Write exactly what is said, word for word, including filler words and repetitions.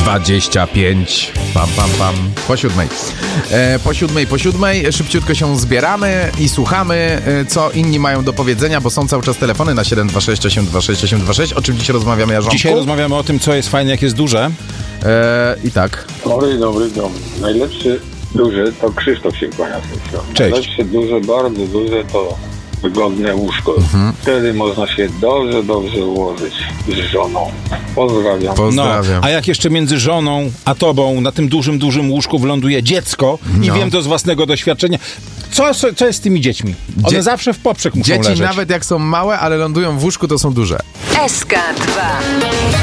dwadzieścia pięć. Pam, pam, pam. Po siódmej. E, po siódmej, po siódmej. Szybciutko się zbieramy i słuchamy, e, co inni mają do powiedzenia, bo są cały czas telefony na siedem dwa sześć osiem dwa sześć osiem dwa sześć. O czym dzisiaj rozmawiamy, Jarząbku? Dzisiaj rozmawiamy o tym, co jest fajne, jak jest duże. E, I tak. Dobry, dobry, dobry. Najlepszy duży to Krzysztof się kłania. Cześć. Najlepsze duże, bardzo duże to wygodne łóżko. Mhm. Wtedy można się dobrze, dobrze ułożyć z żoną. Pozdrawiam. Pozdrawiam. No, a jak jeszcze między żoną a tobą na tym dużym, dużym łóżku wląduje dziecko i No. wiem to z własnego doświadczenia. Co, co jest z tymi dziećmi? One Dzie- zawsze w poprzek muszą Dzieci leżeć. nawet jak są małe, ale lądują w łóżku, to są duże. S K dwa.